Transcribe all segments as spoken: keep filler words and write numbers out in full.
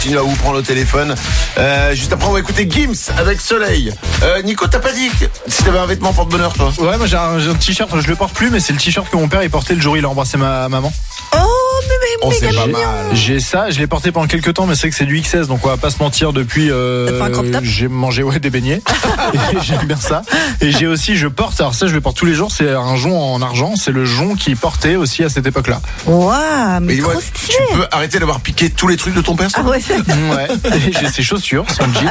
Continue à vous prendre au téléphone. Euh, juste après, on va écouter Gims avec Soleil. Euh, Nico, t'as pas dit que si t'avais un vêtement porte-bonheur, toi? Ouais, moi j'ai un, j'ai un t-shirt, je le porte plus, mais c'est le t-shirt que mon père il portait le jour où il a embrassé ma maman. Oh, mais, mais, Oh, mais c'est pas mignon. mal. J'ai ça, je l'ai porté pendant quelques temps, mais c'est vrai que c'est du X S, donc on va pas se mentir. Depuis, euh, T'as fait un crop top j'ai mangé ouais des beignets. Et j'aime bien ça. Et j'ai aussi, je porte, alors ça je le porte tous les jours, c'est un jonc en argent, c'est le jonc qui portait aussi à cette époque-là. Waouh, mais, Mais trop ouais, stylé. tu peux arrêter d'avoir piqué tous les trucs de ton père, ça? Ah ouais, c'est... Ouais. Et j'ai ses chaussures, son jean.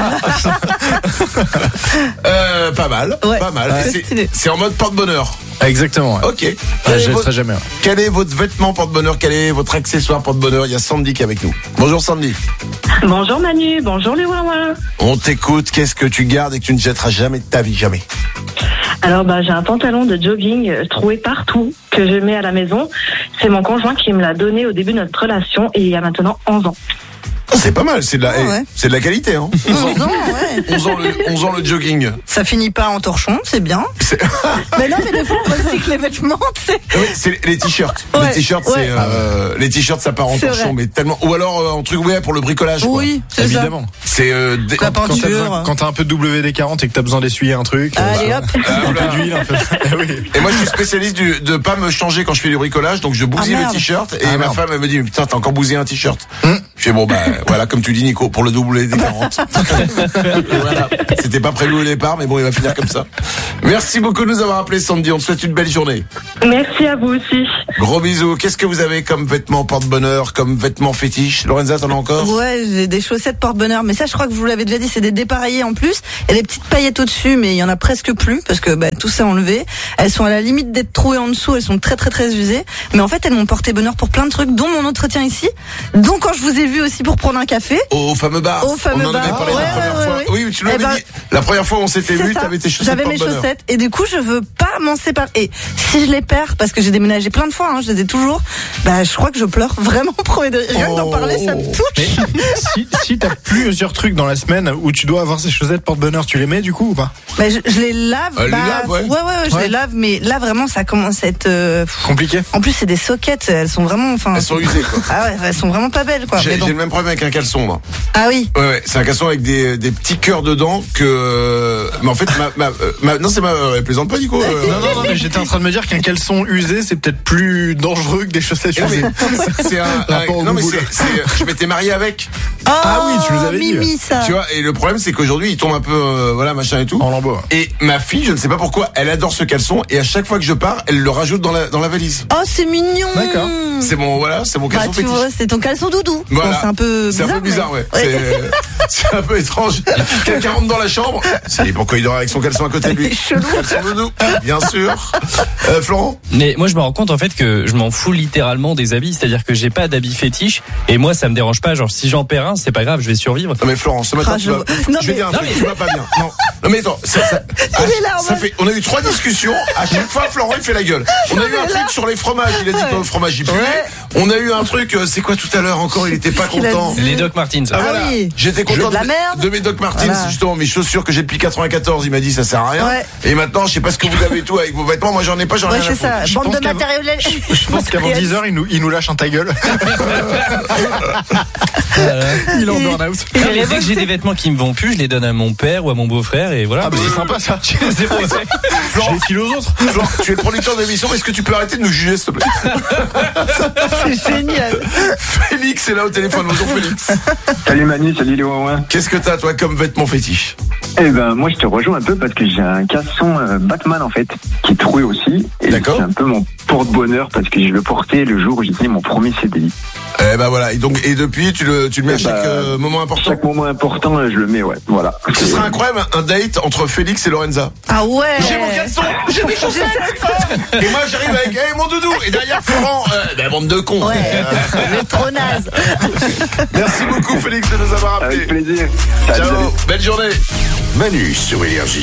Euh, pas mal, Ouais, pas mal. ouais. Et C'est c'est, stylé. c'est en mode porte-bonheur. Exactement. Ouais. Ok. Ah, Quel, je est le votre, ferai jamais. Ouais. quel est votre vêtement porte-bonheur? Quel est votre accessoire porte-bonheur? Il y a Sandy qui est avec nous. Bonjour Sandy. Bonjour Manu, bonjour les Wawa. On t'écoute. Qu'est-ce que tu gardes et que tu ne jetteras jamais de ta vie? Jamais. Alors bah j'ai un pantalon de jogging euh, troué partout que je mets à la maison. C'est mon conjoint qui me l'a donné au début de notre relation et il y a maintenant onze ans. C'est pas mal. C'est de la, Ah ouais. eh, c'est de la qualité, hein. onze ans, ouais. onze ans le, onze ans le jogging. Ça finit pas en torchon, c'est bien. C'est, Mais non, mais des fois, on recycle les vêtements, tu sais. oui, c'est les t-shirts. Ouais, Les t-shirts, ouais. c'est euh, les t-shirts, ça part en C'est torchon, vrai. mais tellement. Ou alors euh, en truc ouais pour le bricolage. quoi. Oui, c'est Évidemment. C'est euh, des- La Quand t'as, peinture. besoin- quand t'as un peu de W D quarante et que t'as besoin d'essuyer un truc. ça. Allez euh, hop. Ah, un voilà. peu d'huile, un peu. Eh oui. Et moi, je suis spécialiste du, de pas me changer quand je fais du bricolage, donc je bousille Ah, le merde. t-shirt et Ah, ma merde. femme elle me dit mais putain t'as encore bousillé un t-shirt. Hum. Je fais bon bah voilà comme tu dis Nico pour le W D quarante. Voilà. C'était pas prévu au départ mais bon il va finir comme ça. Merci beaucoup de nous avoir appelé Sandy, on te souhaite une belle journée. Merci à vous aussi. Gros bisous. Qu'est-ce que vous avez comme vêtements porte-bonheur, comme vêtements fétiches? Lorenza, t'en as encore? Ouais, j'ai des chaussettes porte-bonheur, mais ça, je crois que je vous l'avez déjà dit, c'est des dépareillés en plus. Il y a des petites paillettes au-dessus, mais il y en a presque plus parce que bah, tout s'est enlevé. Elles sont à la limite d'être trouées en dessous, elles sont très très très usées. Mais en fait, elles m'ont porté bonheur pour plein de trucs, dont mon entretien ici, dont quand je vous ai vu aussi pour prendre un café. Au fameux bar. Au fameux on en avait bar. parlé Ouais, la première ouais, fois. ouais, Oui, tu l'avais Eh ben, dit. La première fois où on s'était C'est vu, ça. t'avais tes chaussettes J'avais mes porte-bonheur. chaussettes et du coup je veux pas m'en séparer. Et si je les perds, parce que j'ai déménagé plein de fois, hein, je les ai toujours, bah je crois que je pleure vraiment pour rien que d'en Oh. parler, ça me touche. Mais si, si t'as plusieurs trucs dans la semaine où tu dois avoir ces chaussettes porte-bonheur, tu les mets du coup ou pas? Bah, je, je les lave. Elle les bah, lave, ouais. ouais, ouais, ouais, je Ouais. les lave, mais là vraiment ça commence à être. euh, Compliqué. En plus c'est des soquettes, elles sont vraiment, enfin. Elles sont usées quoi. Ah ouais, elles sont vraiment pas belles quoi. J'ai mais bon. j'ai le même problème avec un caleçon moi. Ah oui. Ouais, ouais, c'est un caleçon avec des, des petits cœurs dedans que. euh, Mais en fait, ma, ma, euh, ma- non, c'est ma. Elle plaisante pas, Nico. euh. Non, non, non, mais j'étais en train de me dire qu'un caleçon usé, c'est peut-être plus dangereux que des chaussettes Eh non, usées. mais c'est un. un- Rapport au non, mais boubou, c'est, c'est. Je m'étais marié avec. Oh, Ah oui, tu nous avais dit. Mimi, ça. Tu vois, et le problème, c'est qu'aujourd'hui, il tombe un peu. euh, voilà, machin et tout. En lambeau. Et ma fille, je ne sais pas pourquoi, elle adore ce caleçon et à chaque fois que je pars, elle le rajoute dans la, dans la valise. Oh c'est mignon. D'accord. C'est mon. Voilà, c'est mon Bah caleçon tu fétiche. vois, c'est ton caleçon doudou. Voilà. Bon, c'est un peu C'est bizarre. un peu bizarre, mais- ouais. C'est, c'est un peu étrange. Quelqu'un rentre dans la chambre. C'est pourquoi il dort avec son caleçon à côté de lui. Chelou. Caleçon doudou, bien sûr. Euh, Florent? Mais moi je me rends compte en fait que je m'en fous littéralement des habits, c'est-à-dire que j'ai pas d'habits fétiches et moi ça me dérange pas, genre si j'en perds un, c'est pas grave, je vais survivre. Non mais Florent, ce matin Ah, tu je vas. vois. Non, je vais mais- dire un Non, truc, mais- tu vas pas bien. Non. Non mais attends, ça, ça, à- est là, en ça mode- fait, on a eu trois discussions. À chaque fois, Florent il fait la gueule. On a eu un truc sur les fromages. Il a dit que le fromage il puait. Ouais. On a eu un truc. euh, C'est quoi tout à l'heure encore? Il était pas Qu'est-ce qu'il a content. dit Les Doc Martens. Ah, Ah voilà. oui. J'étais Je content veux de la merde. de mes Doc Martens, Voilà. justement mes chaussures que j'ai depuis quatre-vingt-quatorze. Il m'a dit ça sert à rien. Ouais. Et maintenant, je sais pas ce que vous avez tout avec vos vêtements. Moi, j'en ai pas, j'en ai Ouais, rien à c'est ça. foutre. Bande pense de qu'avant- matériel. Je pense qu'avant dix heures, il nous, il nous lâche un ta gueule. Il est en burn-out. Non, mais dès que j'ai des vêtements qui me vont plus, je les donne à mon père ou à mon beau-frère et voilà. Ah, bah c'est sympa ça. Zéro effet. Je les file aux autres. Florent, tu es le producteur de l'émission. Est-ce que tu peux arrêter de nous juger, s'il te plaît? C'est génial. Félix est là au téléphone. Bonjour Félix. Salut Manu, salut les Wawa. Qu'est-ce que t'as toi comme vêtement fétiche? Eh ben moi je te rejoins un peu parce que j'ai un caleçon euh, Batman en fait qui est troué aussi. Et D'accord. c'est un peu mon porte-bonheur parce que je le portais le jour où j'ai signé mon premier C D I. Eh ben voilà. Et donc et depuis tu le tu le mets à Eh chaque ben, euh, moment important. Chaque moment important, euh, je le mets, ouais. Voilà. Ce serait incroyable un date entre Félix et Lorenza. Ah ouais. J'ai mon caleçon, j'ai mes chaussettes. Et moi j'arrive avec hey, mon doudou et derrière Florent, euh, ben bande de cons. Ouais, le trop naze. Merci beaucoup Félix de nous avoir Avec appelés. plaisir. Salut, Ciao, salut. belle journée. Manu sur Énergie.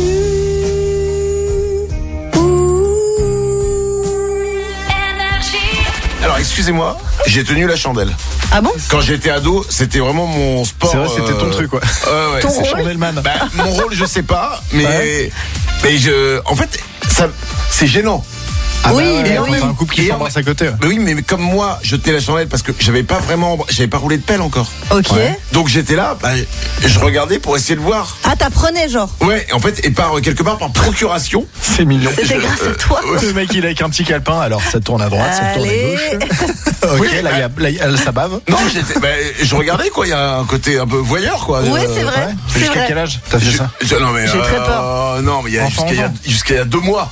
Alors excusez-moi, j'ai tenu la chandelle. Ah bon? Quand j'étais ado, c'était vraiment mon sport. C'est vrai, c'était ton euh, truc, quoi. Ouais, ouais, Ton c'est- rôle Chandelman. Bah, mon rôle, je sais pas, mais Ouais. mais je, en fait, ça, c'est gênant. Ah Oui, bah ouais, mais quand oui. t'as un couple qui Et s'embrasse à côté. Mais oui, mais comme moi, je tenais la chandelle parce que j'avais pas vraiment, j'avais pas roulé de pelle encore. Ok. Ouais. Donc j'étais là, bah, je regardais pour essayer de voir. Ah, t'apprenais genre. Ouais, en fait, et par quelque part par procuration. C'est mignon. C'était grâce à toi. Le mec il est avec un petit calepin, alors ça tourne à droite, ça tourne à Allez. gauche. Ok, Oui, là il y a, là, il y a- ça bave. Non, j'étais, bah, je regardais quoi. Il y a un côté un peu voyeur quoi. Oui, Euh, c'est vrai. Ouais. C'est Jusqu'à vrai. quel âge t'as fait je- ça? je- non mais J'ai très euh, peur. non mais il y a Enfant, jusqu'à il y a- enfant. jusqu'à il y a deux mois.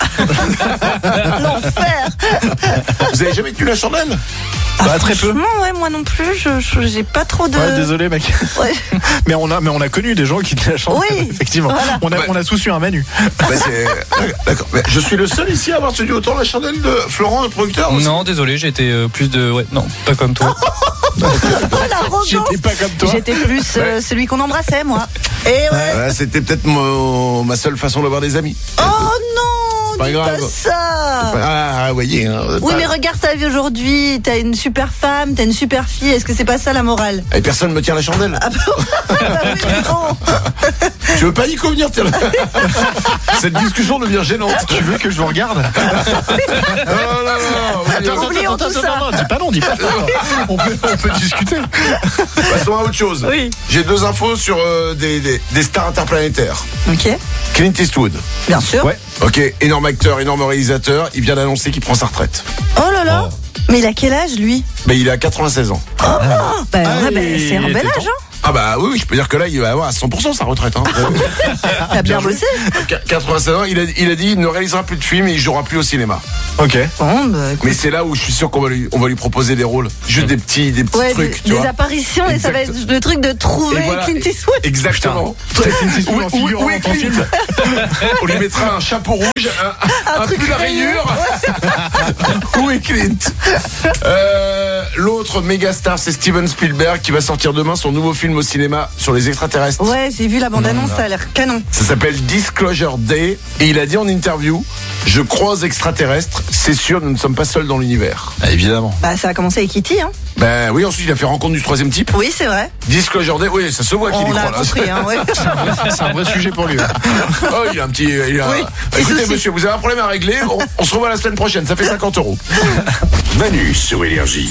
L'enfer. Vous avez jamais tenu la chandelle? Bah très peu. Franchement, ouais, moi non plus, je, je- j'ai pas trop de. Ouais, désolé mec. Ouais. Mais on a, mais on a connu des gens qui tenaient la chandelle. Oui, Effectivement. voilà. On a, on a tous eu un Manu. Bah, c'est- D'accord. Mais je suis le seul ici à avoir tenu autant la chandelle de Florent, le producteur. aussi. Non, désolé, j'étais euh, plus de. Ouais, non, pas comme toi. Oh, l'arrogance. J'étais pas comme toi. J'étais plus euh, celui qu'on embrassait, moi. Et ouais. Ouais, c'était peut-être mon- ma seule façon d'avoir des amis. Oh non, Pas dis grave. pas ça. Ah, vous voyez. Hein, Oui, pas- mais regarde ta vie aujourd'hui. T'as une super femme, t'as une super fille. Est-ce que c'est pas ça la morale? Et personne me tient la chandelle. Ah bah oui, mais non. Tu veux pas Nico venir tiens Cette discussion devient gênante. Tu veux que je vous regarde? Oh là là. Attends, oublions tout ça. non, non, dis pas non, dis pas non. On peut, on peut discuter. Passons à autre chose. Oui. J'ai deux infos sur euh, des, des, des stars interplanétaires. Ok, Clint Eastwood. bien sûr. Ouais. Ok, énorme acteur, énorme réalisateur. Il vient d'annoncer qu'il prend sa retraite. Oh là là. Mais il a quel âge lui? Mais il a quatre-vingt-seize ans. Oh, bah, ouais, bah, il c'est un bel était âge, temps. hein. Ah bah oui, oui, je peux dire que là, il va avoir à cent pour cent sa retraite. Hein. T'as bien bossé. Qu- quatre-vingt-seize ans, il a, il a dit il ne réalisera plus de films et il jouera plus au cinéma. Ok. Bon, bah, écoute. Mais c'est là où je suis sûr qu'on va lui, on va lui proposer des rôles. Juste des petits, des petits Ouais, trucs, des, tu des vois. apparitions et ça va être le truc de trouver Et voilà. Clint Eastwood. Exactement. Clint Eastwood en Où- où- figurant où est dans ton Clint film. On lui mettra un chapeau rouge, un, un, truc pull à rayure. rayures. Où est Clint euh, L'autre méga star, c'est Steven Spielberg qui va sortir demain son nouveau film au cinéma sur les extraterrestres. Ouais, j'ai vu la bande-annonce, ça a l'air canon. Ça s'appelle Disclosure Day et il a dit en interview: je crois aux extraterrestres, c'est sûr, nous ne sommes pas seuls dans l'univers. Ah, évidemment. Bah, ça a commencé avec E T, hein. Ben oui, ensuite il a fait rencontre du troisième type. Oui, c'est vrai. Disclosure Day, oui, ça se voit qu'il y On l'a croit là. compris, hein, ouais. C'est un vrai sujet pour lui. Oh, il a un petit. Il a... Oui, petit Écoutez, souci. monsieur, vous avez un problème à régler. On, on se revoit la semaine prochaine. Ça fait cinquante euros. Manu sur Énergie.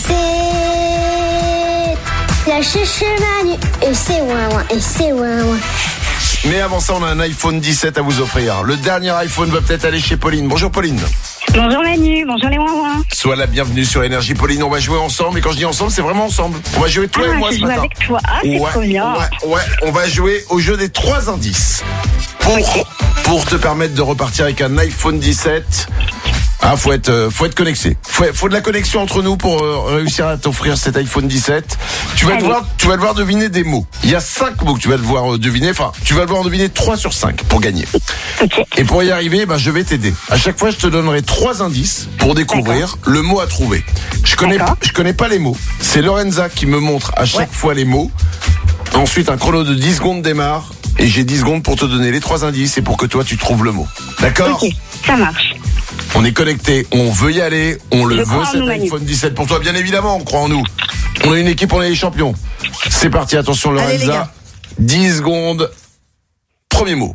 C'est la chouchou Manu. Et c'est ouin ouin. Et c'est ouin ouin. Mais avant ça, on a un iPhone dix-sept à vous offrir. Le dernier iPhone va peut-être aller chez Pauline. Bonjour Pauline. Bonjour Manu, bonjour les ouin. Sois la bienvenue sur Énergie. Pauline, on va jouer ensemble. Et quand je dis ensemble, c'est vraiment ensemble. On va jouer toi et moi je ce joue matin. avec toi. Ah, c'est ouais, trop bien. ouais, ouais, on va jouer au jeu des trois indices. Pour, pour te permettre de repartir avec un iPhone dix-sept. Ah, faut être, euh, faut être connecté. Faut, faut de la connexion entre nous pour euh, réussir à t'offrir cet iPhone dix-sept. Tu vas Allez. devoir, tu vas devoir deviner des mots. Il y a cinq mots que tu vas devoir euh, deviner. Enfin, tu vas devoir deviner trois sur cinq pour gagner. Ok. Et pour y arriver, ben, je vais t'aider. À chaque fois, je te donnerai trois indices pour découvrir le mot à trouver. Je connais, D'accord. je connais pas les mots. C'est Lorenza qui me montre à chaque Ouais. fois les mots. Ensuite, un chrono de dix secondes démarre. Et j'ai dix secondes pour te donner les trois indices et pour que toi, tu trouves le mot. D'accord? Ok, ça marche. On est connecté, on veut y aller, on le Je veut crois en cet nous, Manu. iPhone dix-sept pour toi, bien évidemment, on croit en nous. On a une équipe, on est les champions. C'est parti, attention Allez, les Lorenza. gars. dix secondes. Premier mot.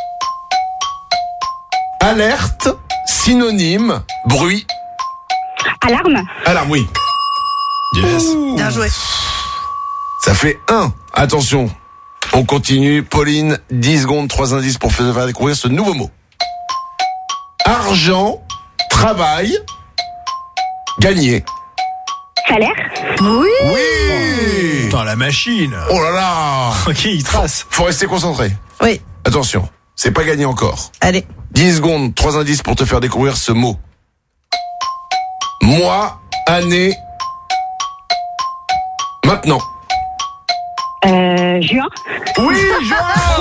Alerte, synonyme, bruit. Alarme. Alarme, oui. Yes. Bien joué. Ça fait un. Attention, on continue. Pauline, dix secondes, trois indices pour faire découvrir ce nouveau mot. Argent, travail, gagner. Salaire. Oui. Oui. Putain, la machine. Oh là là. Ok, il trace. Faut rester concentré. Oui. Attention, c'est pas gagné encore. Allez. dix secondes, trois indices pour te faire découvrir ce mot. Mois, année, maintenant. Euh, juin. Oui, Jean.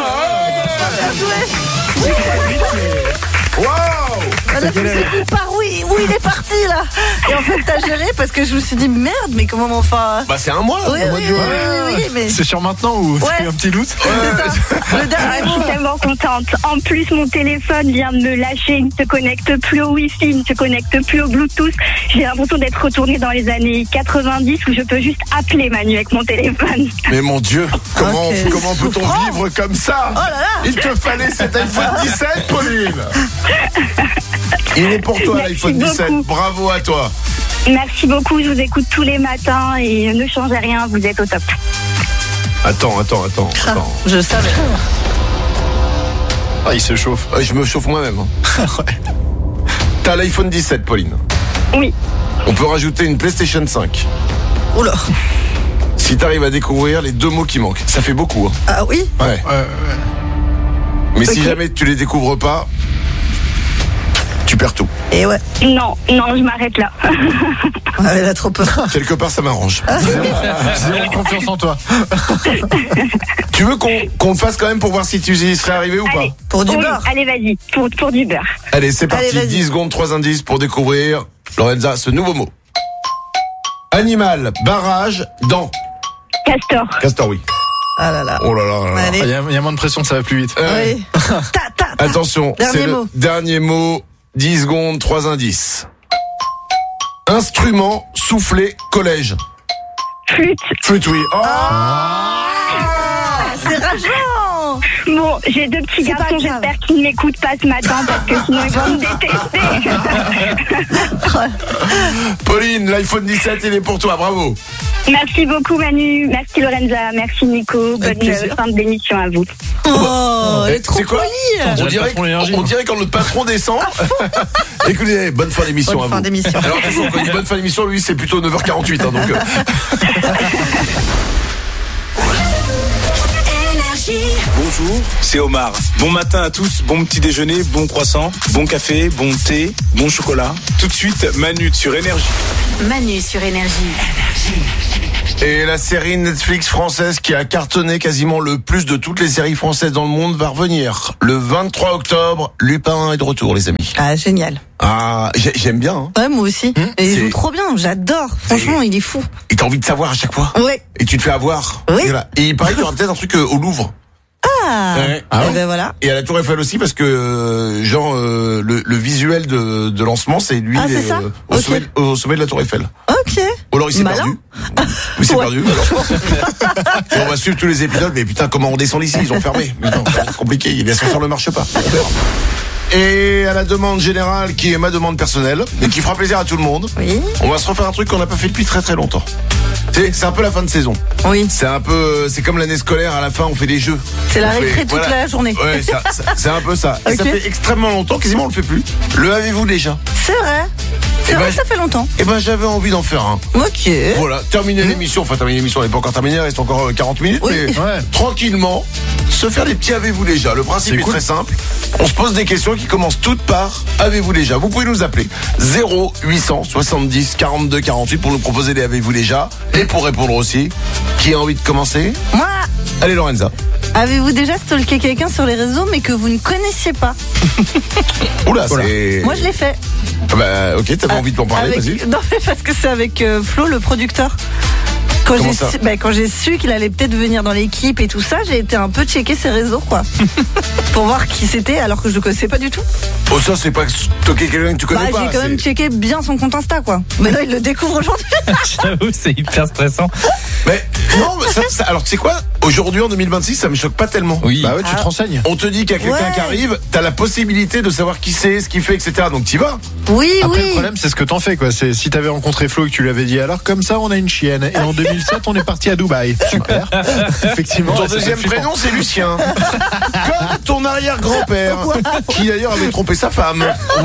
Wow. Voilà, je me suis dit, par où il, où il est parti là. Et en fait, t'as gelé parce que je me suis dit merde, mais comment enfin. Bah c'est un mois. Oui, un mois oui, de oui, juin. oui, oui, mais. C'est sur maintenant ou Ouais. t'as eu un petit doute? C'est ça. Le Ah, dernier je mot. suis tellement contente. En plus, mon téléphone vient de me lâcher. Il ne se connecte plus au Wi-Fi, il ne se connecte plus au Bluetooth. J'ai l'impression d'être retournée dans les années quatre-vingt-dix où je peux juste appeler Manu avec mon téléphone. Mais mon Dieu, comment, Ok. comment peut-on Souffrant. vivre comme ça? Oh là là. Il te fallait cet iPhone dix-sept, Pauline. Il est pour toi, l'iPhone l'iPhone dix-sept. beaucoup. Bravo à toi. Merci beaucoup, je vous écoute tous les matins et ne changez rien, vous êtes au top. Attends, attends, attends. Ah, attends. je savais. Ah, il se chauffe. Ouais, je me chauffe moi-même. hein. Ouais. T'as l'iPhone dix-sept, Pauline. Oui. On peut rajouter une PlayStation cinq. Oula. Si t'arrives à découvrir les deux mots qui manquent. Ça fait beaucoup. Hein. Ah oui. Ouais. Ouais, ouais. Mais si Ok. jamais tu les découvres pas, tu perds tout. Et ouais. Non, non, je m'arrête là. Ah, elle a trop peur. Quelque part, ça m'arrange. Zéro confiance en toi. Tu veux qu'on qu'on le fasse quand même pour voir si tu y serais arrivé ou pas? Allez. Pour du Oui, beurre. allez, vas-y, pour, pour du beurre. Allez, c'est parti. Allez, vas-y. dix secondes, trois indices pour découvrir, Lorenza, ce nouveau mot. Animal, barrage, dent. Castor. Castor, oui. Ah là là. Oh là là là là. Allez. Il y, a- il y a moins de pression, ça va plus vite. Euh, Oui. Ta, ta, ta. Attention, Dernier c'est le mot. dernier mot. dix secondes, trois indices. Instrument, soufflé, collège. Flûte. Flûte, oui. Oh Ah, c'est rageant. Bon, j'ai deux petits C'est pas garçons, grave. j'espère qu'ils ne m'écoutent pas ce matin parce que sinon ils vont me détester. Pauline, l'iPhone dix-sept, il est pour toi, bravo. Merci beaucoup Manu, merci Lorenza, merci Nico, bonne plaisir. euh, fin d'émission à vous. Oh, elle est trop C'est quoi polie. On dirait dirait, le patron d'énergie, on moi. dirait quand le patron descend. Écoutez, bonne fin d'émission Bonne à fin vous. d'émission. Alors attention, quand il dit bonne fin d'émission, lui c'est plutôt neuf heures quarante-huit. Hein, donc, euh. Bonjour, c'est Omar. Bon matin à tous, bon petit déjeuner, bon croissant, bon café, bon thé, bon chocolat. Tout de suite, Manu sur Énergie. Manu sur Énergie. Et la série Netflix française qui a cartonné quasiment le plus de toutes les séries françaises dans le monde va revenir. Le vingt-trois octobre, Lupin est de retour, les amis. Ah, génial. Ah, j'ai- j'aime bien. Hein. Ouais, moi aussi. Et il c'est- joue trop bien, j'adore. Franchement, il est fou. Et t'as envie de savoir à chaque fois. Ouais. Et tu te fais avoir. Oui. Et, voilà. Et il paraît qu'il y aura peut-être un truc euh, au Louvre. Ah. Ouais. Et ben voilà. Et à la Tour Eiffel aussi parce que euh, genre euh, le, le visuel de, de lancement c'est lui Ah, c'est euh, ça au, Ok. sommet, au sommet de la Tour Eiffel. Ok. Ou alors il s'est Malin. perdu. Oui, c'est Ouais. perdu. Alors. Et on va suivre tous les épisodes. Mais putain, comment on descend ici? Ils ont fermé. Mais non, c'est compliqué. L'ascenseur ne marche pas. On verra. Et à la demande générale, qui est ma demande personnelle, et qui fera plaisir à tout le monde, Oui. on va se refaire un truc qu'on n'a pas fait depuis très très longtemps. C'est c'est un peu la fin de saison. Oui. C'est un peu, c'est comme l'année scolaire. À la fin, on fait des jeux. C'est la On fait- récré toute voilà. la journée. Ouais, ça- ça- c'est un peu ça. Et ça Ok. fait extrêmement longtemps, quasiment on le fait plus. Le avez-vous déjà? C'est vrai. C'est Eh vrai ben, que ça fait longtemps. Eh ben, j'avais envie d'en faire un. Ok. Voilà, terminer l'émission. Enfin, terminer l'émission, elle n'est pas encore terminée, il reste encore euh, quarante minutes, Oui. mais Ouais. tranquillement, se faire des petits avez-vous déjà. Le principe C'est est cool. très simple. On se pose des questions qui commencent toutes par avez-vous déjà. Vous pouvez nous appeler zéro huit cent soixante-dix quarante-deux quarante-huit pour nous proposer des avez-vous déjà et pour répondre aussi. Qui a envie de commencer? Moi, Allez, Lorenza. avez-vous déjà stalké quelqu'un sur les réseaux mais que vous ne connaissiez pas? Oula, Voilà. c'est. Moi, je l'ai fait. Ah bah, ok, t'avais envie de m'en parler, Avec- vas-y. Non, mais parce que c'est avec euh, Flo, le producteur. Quand Comment j'ai ça su, bah, quand j'ai su qu'il allait peut-être venir dans l'équipe et tout ça, j'ai été un peu checker ses réseaux, quoi. Pour voir qui c'était, alors que je le connaissais pas du tout. Oh, ça, c'est pas stocker quelqu'un que tu connais Bah, pas. j'ai quand c'est- même checké bien son compte Insta, quoi. Mais non, il le découvre aujourd'hui. J'avoue, c'est hyper stressant. Mais non, mais ça, ça- alors tu sais quoi? Aujourd'hui en deux mille vingt-six, ça me choque pas tellement. Oui. Bah ouais, tu te renseignes. On te dit qu'il y a quelqu'un Ouais. qui arrive, t'as la possibilité de savoir qui c'est, ce qu'il fait, et cetera. Donc t'y vas. Oui, Après, oui. le problème, c'est ce que t'en fais, quoi. C'est si t'avais rencontré Flo et que tu lui avais dit, alors comme ça, on a une chienne. Et en deux mille sept, on est parti à Dubaï. Super. Effectivement. Ton ouais, ça deuxième fait flippant. prénom, c'est Lucien. Comme ton arrière-grand-père, qui d'ailleurs avait trompé sa femme.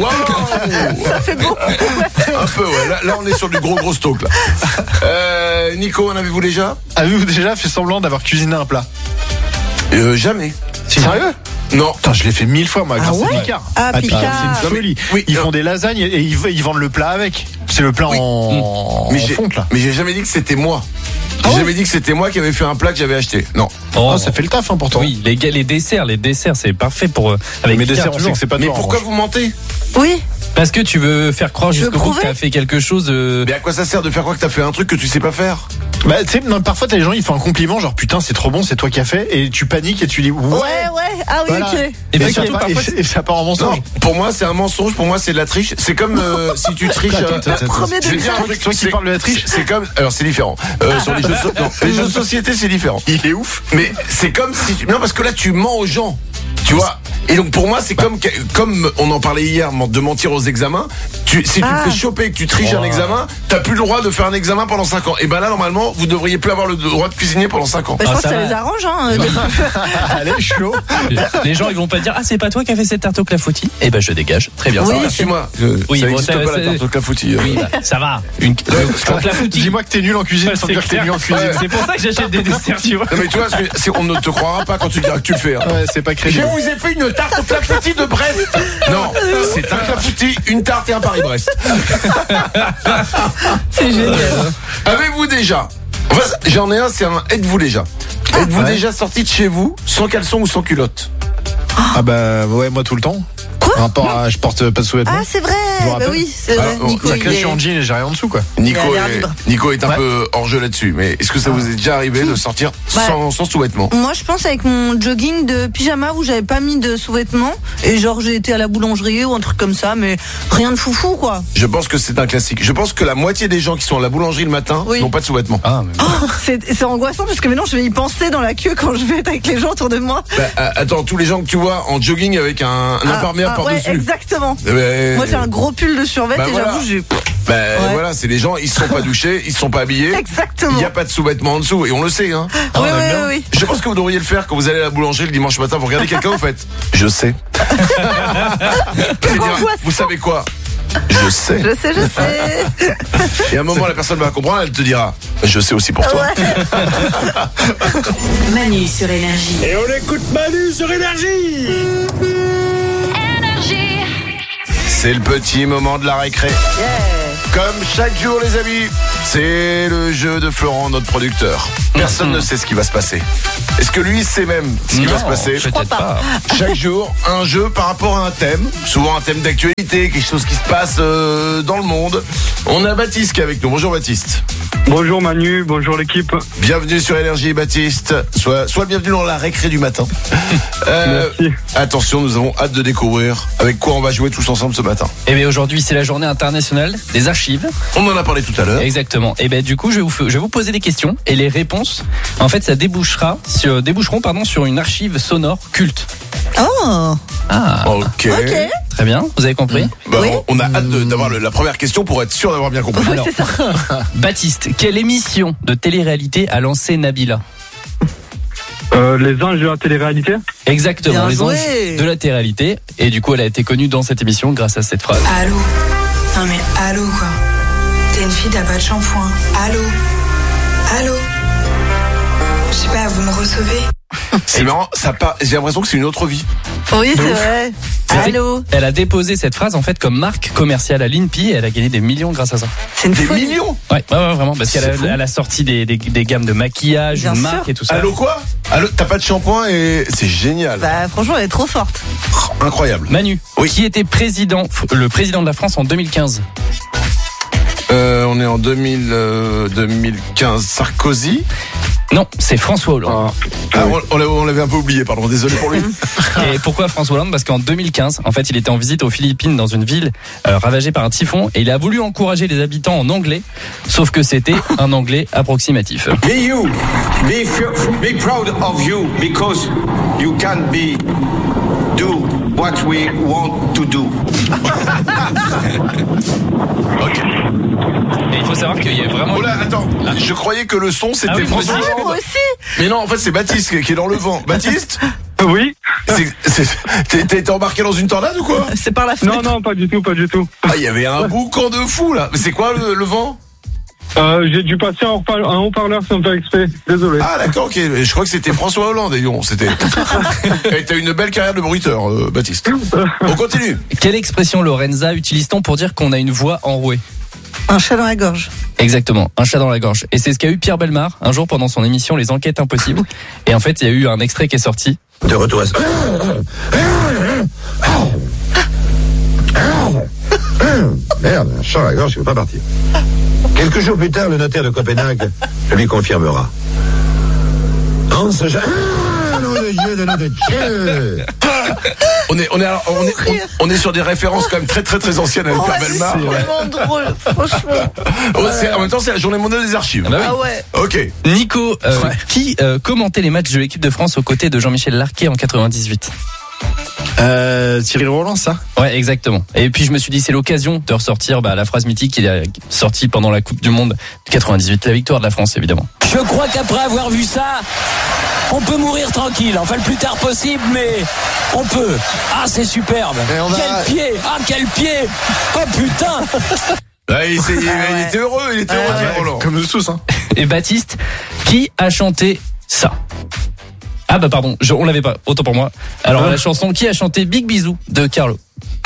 Waouh. Ça fait beaucoup. Un peu, ouais. Là, là, on est sur du gros gros stock, là. Euh, Nico, en avez-vous déjà? Avez-vous déjà fait semblant d'avoir cuisiné un plat? euh, Jamais. Sérieux? Non. Putain, je l'ai fait mille fois, moi, grâce Ah ouais à Picard. Ah, putain, Picard. c'est une folie. Oui, ils non. font des lasagnes et ils, ils vendent le plat avec. C'est le plat Oui. en, Mais en j'ai, fonte, là. mais j'ai jamais dit que c'était moi. J'ai Ah ouais jamais dit que c'était moi qui avais fait un plat que j'avais acheté. Non. Oh, ça fait le taf, hein, pourtant. Oui, les, gars, les desserts, les desserts, c'est parfait pour euh, avec Mais Picard, dessert, on sait toujours. que c'est pas Mais toi. en pourquoi revanche. vous mentez? Oui. Parce que tu veux faire croire Je veux jusqu'au bout que prouver. t'as fait quelque chose de. Mais à quoi ça sert de faire quoi que t'as fait un truc que tu sais pas faire? Bah, tu sais, non, parfois, t'as les gens, ils font un compliment, genre, putain, c'est trop bon, c'est toi qui as fait, et tu paniques et tu dis, ouais. Ouais, ouais. Ah oui, Voilà. ok. Et puis ça surtout, part- parfois, et, et ça part en mensonge. Non, pour moi c'est un mensonge, pour moi c'est de la triche. C'est comme euh, si tu triches. Attends, euh, attends, attends. Premier je vais degré. dire un truc, Toi qui c'est- parles de la triche. c'est- C'est comme, alors c'est différent. Euh, sur les jeux, de so- non, les jeux de société c'est différent. Il est ouf. Mais c'est comme si tu, non parce que là tu mens aux gens. Tu vois, Et donc pour moi, c'est comme comme on en parlait hier de mentir aux examens. Tu, si tu Ah. te fais choper et que tu triches Oh. un examen, t'as plus le droit de faire un examen pendant cinq ans. Et ben là, normalement, vous devriez plus avoir le droit de cuisiner pendant cinq ans. Bah, je Ah, pense que ça ça va. les arrange, hein. de- Allez, chaud. Les gens, ils vont pas dire, ah, c'est pas toi qui as fait cette tarte au clafoutis. Eh ben, je dégage. Très bien. Oui. ça va. Suis-moi. Oui, ça bon, n'existe ça- pas ça- la tarte au clafoutis. Oui, bah, ça va. Une, le, le clafoutis. Dis-moi que t'es nul en cuisine sans C'est dire que t'es clair. nul en cuisine. C'est pour ça que j'achète des desserts, tu vois. Non mais tu vois, c'est- c'est- on ne te croira pas quand tu diras que tu le fais. Hein. Ouais, c'est pas Je crédible. vous ai fait une tarte au clafoutis de Brest. Non, c'est un clafoutis, une tarte et un Paris-Brest. C'est génial. Avez-vous déjà Enfin, j'en ai un, c'est un êtes-vous déjà Êtes-vous ouais. déjà sorti de chez vous sans caleçon ou sans culotte? Ah bah ouais, moi tout le temps. Quoi Rapport à, je porte pas de sous-vêtements. Ah, c'est vrai. Je vous Bah rappelle. oui, c'est vrai. Alors, Nico, Ça il clash, je suis est... en jean et j'ai rien en dessous quoi. Nico Il a l'air est, libre. Nico est un Ouais. peu hors jeu là-dessus, mais est-ce que ça vous est déjà arrivé de sortir sans, sans sous-vêtements? Moi, je pense avec mon jogging de pyjama où j'avais pas mis de sous-vêtements et genre j'ai été à la boulangerie ou un truc comme ça, mais rien de foufou quoi. Je pense que c'est un classique. Je pense que la moitié des gens qui sont à la boulangerie le matin Oui. n'ont pas de sous-vêtements. Ah, mais... Oh, c'est c'est angoissant parce que maintenant je vais y penser dans la queue quand je vais être avec les gens autour de moi. Bah, euh, attends, tous les gens que tu vois en jogging avec un, un Ah, imperméable ah, ouais, par-dessus. exactement. Eh ben, Moi j'ai un gros pull de survêt Bah et voilà. j'avoue j'ai. Bah voilà, c'est les gens, ils se sont pas douchés, ils se sont pas habillés. Exactement. Il n'y a pas de sous-vêtements en dessous et on le sait. Hein. Oui, oui, oui, oui. Je pense que vous devriez le faire quand vous allez à la boulangerie le dimanche matin. Vous regardez quelqu'un, vous faites. Je sais. C'est-à-dire, angoissant. vous savez quoi? Je sais. Je sais, je sais. Et à un moment, la personne va comprendre, elle te dira. Je sais aussi pour toi. Manu sur Énergie. Et on écoute Manu sur Énergie. C'est le petit moment de la récré. Comme chaque jour, les amis, c'est le jeu de Florent, notre producteur. Personne ne sait ce qui va se passer. Est-ce que lui sait même ce qui va se passer? Peut-être pas. Chaque jour, un jeu par rapport à un thème. Souvent un thème d'actualité, quelque chose qui se passe euh, dans le monde. On a Baptiste qui est avec nous. Bonjour Baptiste. Bonjour Manu, bonjour l'équipe. Bienvenue sur Énergie Baptiste. Sois, sois le bienvenu dans la récré du matin. Euh, Merci. attention, nous avons hâte de découvrir avec quoi on va jouer tous ensemble ce matin. Eh bien, aujourd'hui, c'est la journée internationale des archives. On en a parlé tout à l'heure. Exactement. Et ben du coup, je vais vous je vais vous poser des questions et les réponses, en fait, ça débouchera sur déboucheront pardon sur une archive sonore culte. Oh. Ah. Ok. Ok. Très bien. Vous avez compris. Bah, Oui. on, on a hâte de- d'avoir le- la première question pour être sûr d'avoir bien compris. Alors, C'est ça. Baptiste, quelle émission de télé-réalité a lancé Nabila? Euh, les anges de la télé-réalité. Exactement, Bien les joué. anges de la télé-réalité. Et du coup, elle a été connue dans cette émission grâce à cette phrase. Allô? Non mais allô quoi. T'es une fille, t'as pas de shampoing. Allô? Allô? Je sais pas, vous me recevez? C'est marrant, ça part, j'ai l'impression que c'est une autre vie. Oui, c'est vrai. C'était- Allô. Elle a déposé cette phrase en fait comme marque commerciale à l'INPI et elle a gagné des millions grâce à ça. C'est une Des folie. millions. Ouais, ouais, ouais, vraiment, parce C'est qu'elle fou. a, elle a sorti des, des, des gammes de maquillage, Bien une sûr. marque et tout ça. Allô quoi? Allô, t'as pas de shampoing et c'est génial. Bah franchement, elle est trop forte. Incroyable. Manu, Oui. qui était président, le président de la France en deux mille quinze? Euh, on est en deux mille, euh, deux mille quinze. Sarkozy. Non, c'est François Hollande. Ah, on, on l'avait- on l'avait un peu oublié, pardon, désolé pour lui. Et pourquoi François Hollande? Parce qu'en deux mille quinze, en fait, il était en visite aux Philippines dans une ville euh, ravagée par un typhon et il a voulu encourager les habitants en anglais, sauf que c'était un anglais approximatif. Be you. Be, f- be proud of you because you can be do what we want to do. Ok. Et il faut savoir qu'il y a vraiment... Oh là, attends, je croyais que le son c'était Ah oui, moi François aussi. Ah, moi Hollande. aussi. Mais non, en fait c'est Baptiste qui qui est dans le vent. Baptiste, Oui. c'est- c'est- t'es- t'as été embarqué dans une tornade ou quoi? C'est par la fenêtre. Non, non, pas du tout, pas du tout. Ah, il y avait un boucan de fou là. Mais c'est quoi le, le vent? Euh, j'ai dû passer un haut-parleur, un haut-parleur sans faire exprès. Désolé. Ah d'accord, ok. Je crois que c'était François Hollande. Et non, c'était. Et t'as une belle carrière de bruiteur, euh, Baptiste. On continue. Quelle expression, Lorenza, utilise-t-on pour dire qu'on a une voix enrouée? Un chat dans la gorge. Exactement, un chat dans la gorge. Et c'est ce qu'a eu Pierre Bellemare un jour pendant son émission Les Enquêtes Impossibles. Et en fait, il y a eu un extrait qui est sorti. De retour à... Merde, un chat à la gorge, il ne veut pas partir. Quelques jours plus tard, le notaire de Copenhague le lui confirmera. Non, ce chat... Ah, nom de Dieu, de nom de Dieu. On est, on est, alors, on est, on, on est sur des références quand même très très très anciennes avec Oh, Pierre ouais, Bellemare. c'est vraiment drôle, franchement. Oh, c'est- en même temps, c'est la journée mondiale des archives. Ah bah oui. Ah ouais. Ok. Nico, euh, Ouais. qui euh, commentait les matchs de l'équipe de France aux côtés de Jean-Michel Larquet en quatre-vingt-dix-huit? Euh, Cyril Roland, ça? Ouais, exactement. Et puis je me suis dit, c'est l'occasion de ressortir bah, la phrase mythique qui est sortie pendant la Coupe du Monde quatre-vingt-dix-huit, la victoire de la France, évidemment. Je crois qu'après avoir vu ça, on peut mourir tranquille. Enfin, le plus tard possible, mais on peut. Ah, c'est superbe. Va... Quel pied. Ah, quel pied. Oh, putain. Ah, il, il, il était heureux, il était heureux, ouais, Roland. Comme nous tous, hein. Et Baptiste, qui a chanté ça? Ah bah pardon, je, on l'avait pas, autant pour moi. Alors ah. la chanson, qui a chanté Big Bisou de Carlo?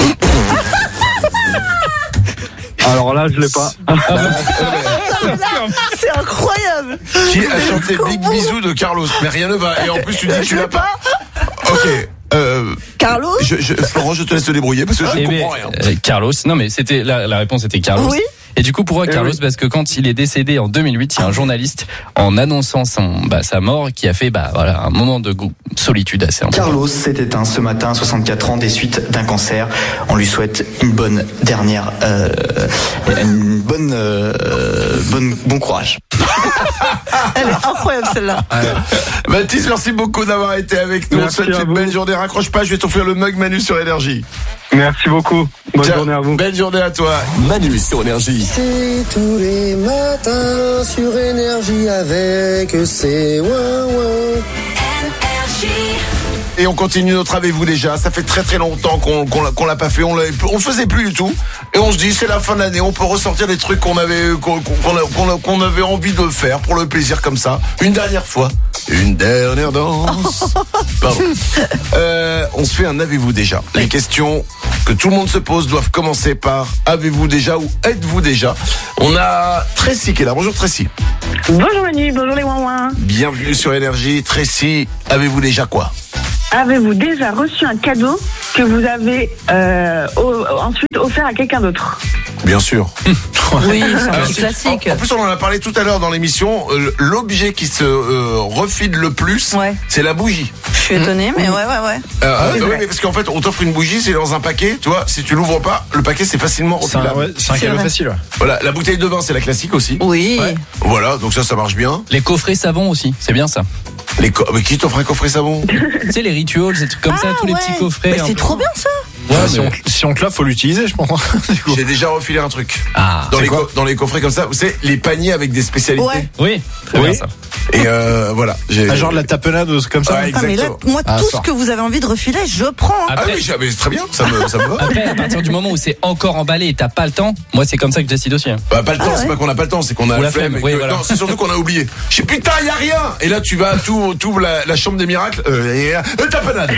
Alors là, je l'ai pas. Ah bah, c'est incroyable. Qui a chanté Big Bisou de Carlos? Mais rien ne va. Et en plus, tu dis que tu l'as pas. Ok. Euh, Carlos je, je, Florent, je te laisse te débrouiller parce que je ne comprends mais, rien. Euh, Carlos, non mais c'était la, la réponse était Carlos. Oui. Et du coup, pourquoi eh Carlos? Oui. Parce que quand il est décédé en deux mille huit, il y a un journaliste, en annonçant son, bah, sa mort, qui a fait bah, voilà, un moment de solitude assez important. Carlos s'est éteint ce matin à soixante-quatre ans des suites d'un cancer. On lui souhaite une bonne dernière, euh, une bonne, euh, bonne, bon courage. Elle est incroyable celle-là. Baptiste, merci beaucoup d'avoir été avec nous. Merci On te souhaite une belle journée. Raccroche pas, je vais t'offrir le mug Manu sur Énergie. Merci beaucoup. Bonne Tiens, journée à vous. Belle journée à toi. Manu sur Énergie. C'est tous les matins sur Énergie avec c'est ouin ouin. Et on continue notre Avez-vous déjà. Ça fait très très longtemps qu'on qu'on l'a, qu'on l'a pas fait. On, on le faisait plus du tout. Et on se dit, c'est la fin de l'année. On peut ressortir des trucs qu'on avait, qu'on, qu'on, qu'on avait envie de faire pour le plaisir comme ça. Une dernière fois. Une dernière danse. Pardon. Euh, on se fait un Avez-vous déjà. Les questions que tout le monde se pose doivent commencer par Avez-vous déjà ou êtes-vous déjà. On a Tracy qui est là. Bonjour Tracy. Bonjour Manu, bonjour les ouin-ouin. Bienvenue sur Énergie. Tracy, avez-vous déjà quoi? Avez-vous déjà reçu un cadeau que vous avez euh, au, ensuite offert à quelqu'un d'autre? Bien sûr. Oui, c'est un petit classique. En, en plus, on en a parlé tout à l'heure dans l'émission. Euh, l'objet qui se euh, refile le plus, ouais. c'est la bougie. Je suis étonné, mais ouais, ouais, ouais. Euh, ah oui, euh, oui, mais parce qu'en fait, on t'offre une bougie, c'est dans un paquet. Tu vois, si tu l'ouvres pas, le paquet c'est facilement refilable. C'est un, ouais, c'est un c'est cadeau vrai. facile. Ouais. Voilà, la bouteille de vin, c'est la classique aussi. Oui. Ouais. Voilà, donc ça, ça marche bien. Les coffrets savon aussi, c'est bien ça. Les co- mais qui t'offre un coffret savon? Tu sais, les rituals, des trucs comme ah, ça, tous ouais. les petits coffrets. Mais c'est trop bien ça. Ouais, ouais, si, on, si on te l'a, faut l'utiliser, je pense. J'ai déjà refilé un truc. Ah, dans, les co- dans les coffrets comme ça, vous savez, les paniers avec des spécialités. Ouais. Oui, très oui. bien ça. Et euh, voilà. J'ai... Ah, genre de la tapenade ou comme ça. Ouais, ah, mais là, moi, ah, tout sort. ce que vous avez envie de refiler, je prends. Après, ah oui, mais c'est très bien, ça me, ça me va. Après, à partir du moment où c'est encore emballé et t'as pas le temps, moi, c'est comme ça que je décide aussi. Hein. Bah, pas le temps, ah, c'est ouais. pas qu'on a pas le temps, c'est qu'on a la flemme. Oui, que... voilà. Non, c'est surtout qu'on a oublié. Je sais, putain, y a rien. Et là, tu vas, tout, tout la, la chambre des miracles, euh, et euh, tapenade.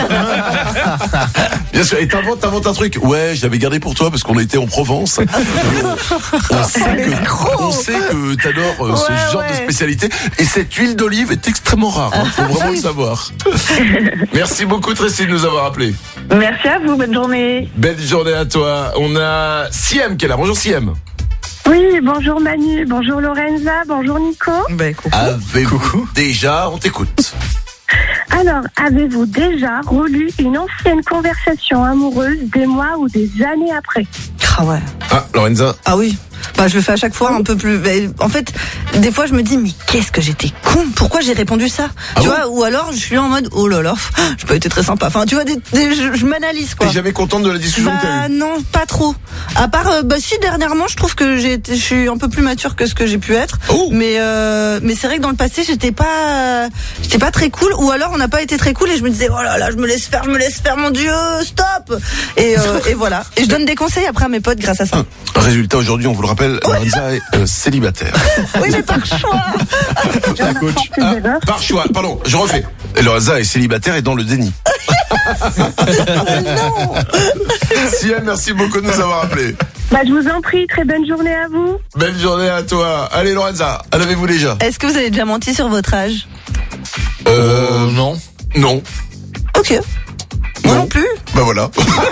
Bien sûr, et t'inventes, t'inventes un truc. Ouais, je l'avais gardé pour toi parce qu'on était en Provence. on, sait que, on sait que t'adores euh, ouais, ce genre ouais. de spécialité. Et cette huile d'olive est extrêmement rare. Hein, faut vraiment le savoir. Merci beaucoup Tracy de nous avoir appelés. Merci à vous, bonne journée. Belle journée à toi. On a Siem qui est là. Bonjour Siem. Oui, bonjour Manu, bonjour Lorenza, bonjour Nico. Ben, coucou. Avez-vous coucou. déjà, on t'écoute. Alors, avez-vous déjà relu une ancienne conversation amoureuse des mois ou des années après? Ah ouais. Ah, Lorenza. Ah oui. Bah, je le fais à chaque fois un peu plus. En fait, des fois, je me dis, mais qu'est-ce que j'étais con. Pourquoi j'ai répondu ça? Ah tu bon vois? Ou alors, je suis en mode, oh là là, j'ai pas été très sympa. Enfin, tu vois, des, des, je, je m'analyse, quoi. T'es jamais contente de la discussion bah, que t'as eue? Non, pas trop. À part, euh, bah, si, dernièrement, je trouve que j'ai été, je suis un peu plus mature que ce que j'ai pu être. Oh. Mais, euh, mais c'est vrai que dans le passé, j'étais pas, j'étais pas très cool. Ou alors, on n'a pas été très cool et je me disais, oh là là, je me laisse faire, je me laisse faire, mon Dieu, stop! Et, euh, et voilà. Et je donne des conseils après à mes potes grâce à ça. Résultat, aujourd'hui, on vous le rappelle, Lorenza est euh, célibataire. Oui, mais par choix. La coach. Ah, par choix, pardon, je refais. Lorenza est célibataire et dans le déni. Non. Siem, merci beaucoup de nous avoir appelés. Bah, je vous en prie, très bonne journée à vous. Belle journée à toi. Allez, Lorenza, en avez-vous déjà? Est-ce que vous avez déjà menti sur votre âge? Euh, non. Non. Ok. Moi non plus. Bah voilà.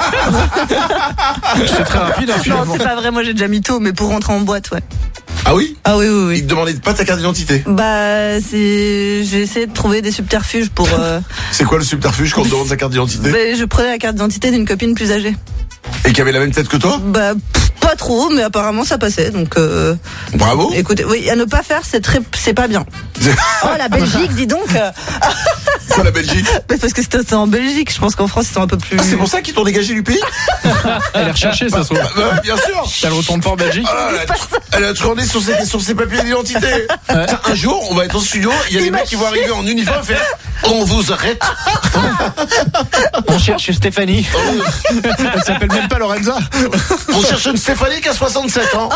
C'est très rapide. Hein, non, c'est pas vrai. Moi, j'ai déjà mytho, mais pour rentrer en boîte, ouais. Ah oui? Ah oui, oui, oui. Ils te demandaient pas ta carte d'identité? Bah, c'est. J'ai essayé de trouver des subterfuges pour. Euh... C'est quoi le subterfuge quand on te demande ta carte d'identité? Bah, je prenais la carte d'identité d'une copine plus âgée. Et qui avait la même tête que toi? Bah, pff, pas trop, mais apparemment ça passait. Donc. Euh... Bravo. Écoutez, oui, à ne pas faire, c'est très, c'est pas bien. Oh la Belgique, dis donc. Pourquoi la Belgique? Mais parce que c'était en Belgique. Je pense qu'en France, ils sont un peu plus. Ah, c'est pour ça qu'ils t'ont dégagé du pays? Elle est recherchée, ça se trouve. Bah, bien sûr. Elle retourne pas en Belgique. Ah, elle, a, elle a tourné sur ses, sur ses papiers d'identité. Ouais. Un jour, on va être au studio, il y a des mecs qui vont arriver en uniforme et faire on vous arrête. On cherche Stéphanie. Elle s'appelle même pas Lorenza. On cherche une Stéphanie qui a soixante-sept ans.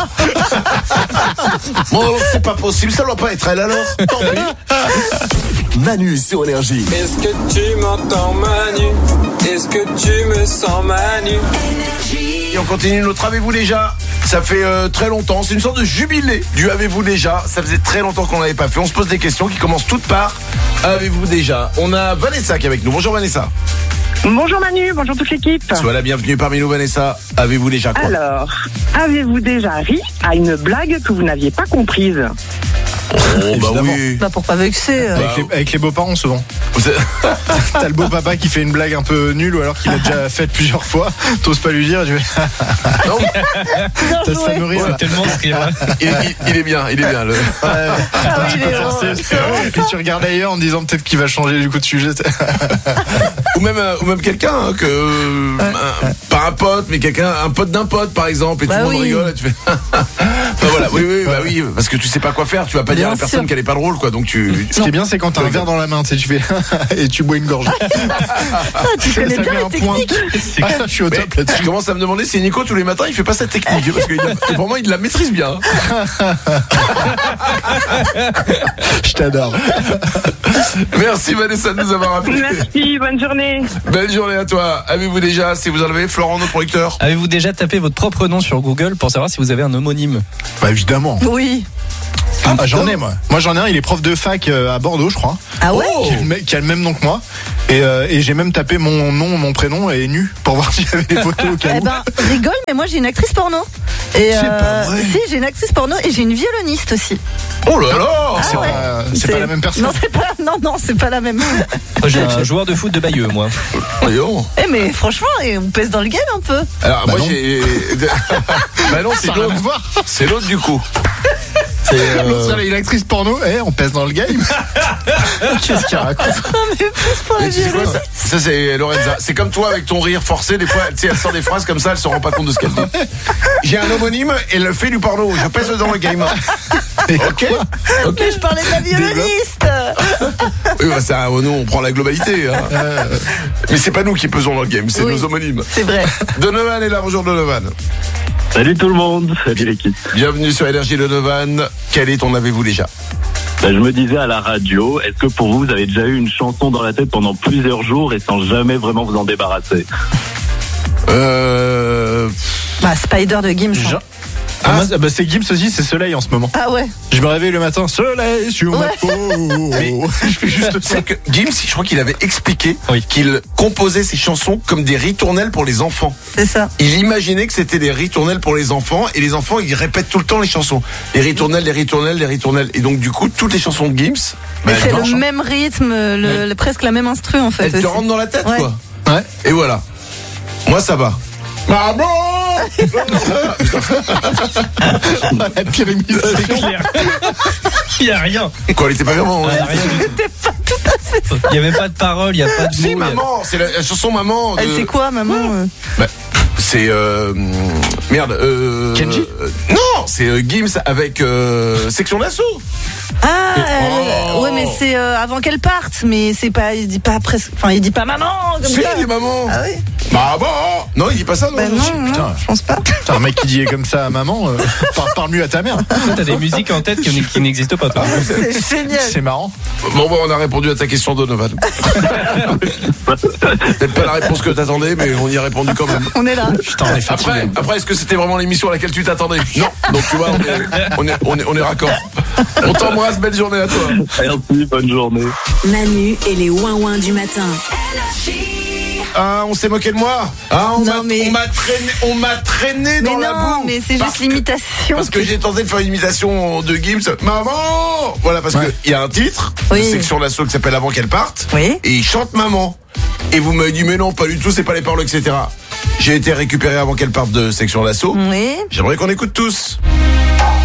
Bon, c'est pas possible, ça doit pas être elle alors. Tant pis. Manu sur Énergie. Est-ce que tu m'entends, Manu? Est-ce que tu me sens, Manu? Et on continue notre Avez-vous déjà? Ça fait euh, très longtemps, c'est une sorte de jubilé du Avez-vous déjà? Ça faisait très longtemps qu'on l'avait pas fait. On se pose des questions qui commencent toutes par Avez-vous déjà? On a Vanessa qui est avec nous. Bonjour Vanessa. Bonjour Manu, bonjour toute l'équipe. Sois la bienvenue parmi nous Vanessa. Avez-vous déjà quoi? Alors, avez-vous déjà ri à une blague que vous n'aviez pas comprise? Oh bah oui. Bah pour pas vexer. Euh... Avec, les, avec les beaux-parents souvent. T'as le beau papa qui fait une blague un peu nulle ou alors qu'il l'a déjà faite plusieurs fois. T'oses pas lui dire. Tu fais... Non. Ça, ça me rit. C'est tellement ce qu'il il, il, il est bien, il est bien. Le... Ouais, ah oui, il est forcé, et tu regardes ailleurs en disant peut-être qu'il va changer du coup de sujet. Ou même, ou même quelqu'un hein, que euh, un, pas un pote, mais quelqu'un, un pote d'un pote par exemple, et bah tout le monde oui. rigole. Et tu fais. Bah voilà, oui, oui, bah oui, parce que tu sais pas quoi faire. Tu vas pas bien dire à la personne sûr. Qu'elle est pas drôle, quoi. Donc tu. Ce qui est bien, c'est quand t'as un verre dans la main, tu sais, tu fais et tu bois une gorge. Ah, tu connais ça bien les techniques. Ah, je suis au top là-dessus. Je commence à me demander si Nico tous les matins il fait pas cette technique parce que pour moi il la maîtrise bien. Je t'adore. Merci Vanessa de nous avoir appelé. Merci, bonne journée. Belle journée à toi. Avez-vous déjà, si vous en avez, Florent, notre producteur? Avez-vous déjà tapé votre propre nom sur Google pour savoir si vous avez un homonyme? Bah évidemment. Oui. Ah, ah, j'en ai moi. Moi j'en ai un, il est prof de fac à Bordeaux je crois. Ah ouais qui, a le, qui a le même nom que moi. Et, euh, et j'ai même tapé mon nom, mon prénom et nu pour voir s'il y avait des photos au cas où. Eh ben, rigole, mais moi j'ai une actrice porno. Et c'est euh, pas vrai. Si, j'ai une actrice porno et j'ai une violoniste aussi. Oh là là ah c'est, ouais. pas, c'est, c'est pas la même personne. Non, c'est pas, non, non, c'est pas la même. J'ai un joueur de foot de Bayeux, moi. Eh mais franchement, on pèse dans le game un peu. Alors bah moi non. j'ai. Bah non, c'est ça l'autre. C'est l'autre du coup. C'est euh... une actrice porno, eh, on pèse dans le game. Qu'est-ce qu'il raconte? Mais plus pour la quoi, ça, ça c'est Lorenza. C'est comme toi avec ton rire forcé, des fois, tu sais, elle sort des phrases comme ça, elle se rend pas compte de ce qu'elle dit. J'ai un homonyme et elle fait du porno. Je pèse dans le game. Ok. Ok. Mais je parlais de la violoniste. Oui, bah ça, nous on prend la globalité. Hein. Euh... Mais c'est pas nous qui pesons dans le game, c'est oui, nos homonymes. C'est vrai. Donovan est là. Bonjour Donovan. Salut tout le monde, salut l'équipe. Bienvenue sur Énergie Donovan. Quel est ton avez-vous déjà? Ben, je me disais à la radio, est-ce que pour vous, vous avez déjà eu une chanson dans la tête pendant plusieurs jours et sans jamais vraiment vous en débarrasser? Euh... Bah, Spider de Gims. Jean... Ah, moi, bah, c'est Gims aussi, c'est Soleil en ce moment. Ah ouais. Je me réveille le matin, Soleil sur ouais. ma peau. Mais je fais juste ça que Gims, je crois qu'il avait expliqué oui. qu'il composait ses chansons comme des ritournelles pour les enfants. C'est ça. Il imaginait que c'était des ritournelles pour les enfants et les enfants ils répètent tout le temps les chansons. Les ritournelles, les ritournelles, les ritournelles. Et donc du coup toutes les chansons de Gims. Bah, c'est le même rythme, le, ouais. le, presque la même instru en fait. Elle aussi. te rentre dans la tête ouais. quoi. Ouais. Et voilà. Moi ça va. Ah bon. La pire imitation. Il n'y a rien. Quoi, elle était pas vraiment. Ouais, rien du tout. Pas tout à fait ça. Il n'y avait pas de parole, il n'y a pas de mots. Si, maman, c'est la, la chanson Maman. De... Elle c'est quoi, Maman euh... bah, c'est euh, merde. Euh, Kenji euh, Non, c'est euh, Gims avec euh, Section d'Assaut. Ah, oh. ouais, mais c'est euh, avant qu'elle parte, mais c'est pas, il dit pas presque, enfin, il dit pas maman. Comme si, ça. il dit maman. Ah oui. Bah bon, non, il dit pas ça, non. Bah non, non, putain, je pense pas. Putain, un mec qui dit comme ça à maman, euh, parle, parle mieux à ta mère. Toi, t'as des musiques en tête qui, qui n'existent pas, toi. Ah, c'est génial. C'est marrant. Bon, bon, on a répondu à ta question, Donovan. Peut-être pas la réponse que t'attendais, mais on y a répondu quand même. On est là. Putain, on est fatigué. Après, après, est-ce que c'était vraiment l'émission à laquelle tu t'attendais? Non. Donc tu vois, on est, on est, on est, on est raccord. On t'embrasse, belle journée à toi. Merci, bonne journée. Manu et les ouin-ouin du matin. Ah, on s'est moqué de moi. Ah, on non, m'a, mais... on m'a traîné, on m'a traîné mais dans non, la boue. Mais c'est juste l'imitation. Parce que j'ai tenté de faire une imitation de Gims. Maman. Voilà, parce ouais. que il y a un titre, oui. de Section d'Assaut qui s'appelle Avant qu'elle parte. Oui. Et il chante Maman. Et vous m'avez dit mais non, pas du tout, c'est pas les paroles, et cetera. J'ai été récupéré avant qu'elle parte de Section d'Assaut. Oui. J'aimerais qu'on écoute tous.